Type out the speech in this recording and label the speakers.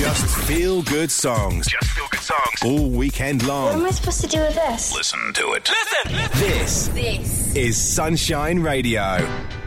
Speaker 1: Just feel good songs. Just feel good songs. All weekend long.
Speaker 2: What am I supposed to do with this?
Speaker 1: Listen to it. Listen! This is Sunshine Radio.